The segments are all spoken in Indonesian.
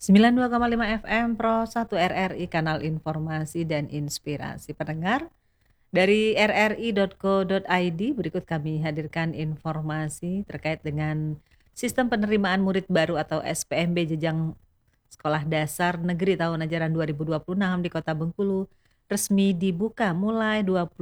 92,5 FM Pro 1 RRI Kanal Informasi dan Inspirasi. Pendengar, dari rri.co.id berikut kami hadirkan informasi terkait dengan Sistem Penerimaan Murid Baru atau SPMB Jenjang Sekolah Dasar Negeri tahun ajaran 2026 di Kota Bengkulu resmi dibuka mulai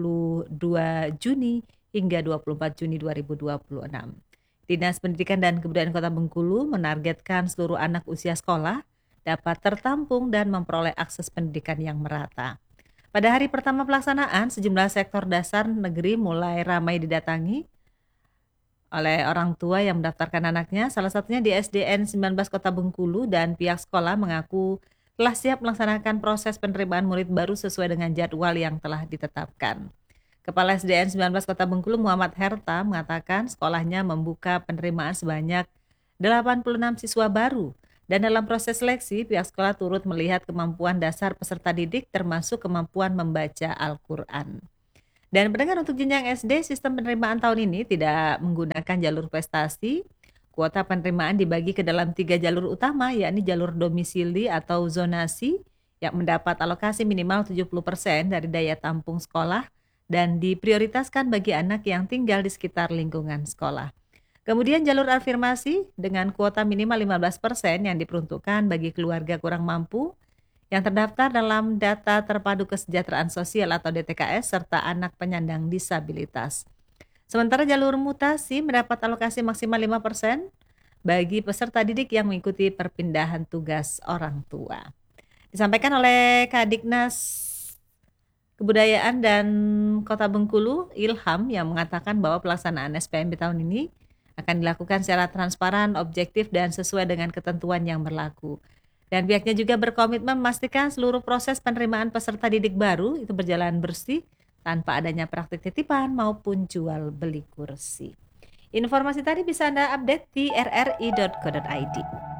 22 Juni hingga 24 Juni 2026. Dinas Pendidikan dan Kebudayaan Kota Bengkulu menargetkan seluruh anak usia sekolah dapat tertampung dan memperoleh akses pendidikan yang merata. Pada hari pertama pelaksanaan, sejumlah sektor dasar negeri mulai ramai didatangi oleh orang tua yang mendaftarkan anaknya, salah satunya di SDN 19 Kota Bengkulu, dan pihak sekolah mengaku telah siap melaksanakan proses penerimaan murid baru sesuai dengan jadwal yang telah ditetapkan. Kepala SDN 19 Kota Bengkulu Muhammad Herta mengatakan sekolahnya membuka penerimaan sebanyak 86 siswa baru. Dan dalam proses seleksi, pihak sekolah turut melihat kemampuan dasar peserta didik termasuk kemampuan membaca Al-Quran. Dan pendengar, untuk jenjang SD, sistem penerimaan tahun ini tidak menggunakan jalur prestasi. Kuota penerimaan dibagi ke dalam 3 jalur utama, yakni jalur domisili atau zonasi yang mendapat alokasi minimal 70% dari daya tampung sekolah dan diprioritaskan bagi anak yang tinggal di sekitar lingkungan sekolah. Kemudian jalur afirmasi dengan kuota minimal 15% yang diperuntukkan bagi keluarga kurang mampu yang terdaftar dalam data terpadu kesejahteraan sosial atau DTKS serta anak penyandang disabilitas. Sementara jalur mutasi mendapat alokasi maksimal 5% bagi peserta didik yang mengikuti perpindahan tugas orang tua. Disampaikan oleh Kadiknas Kebudayaan dan Kota Bengkulu, Ilham, yang mengatakan bahwa pelaksanaan SPMB tahun ini akan dilakukan secara transparan, objektif, dan sesuai dengan ketentuan yang berlaku. Dan pihaknya juga berkomitmen memastikan seluruh proses penerimaan peserta didik baru itu berjalan bersih tanpa adanya praktik titipan maupun jual beli kursi. Informasi tadi bisa Anda update di rri.co.id.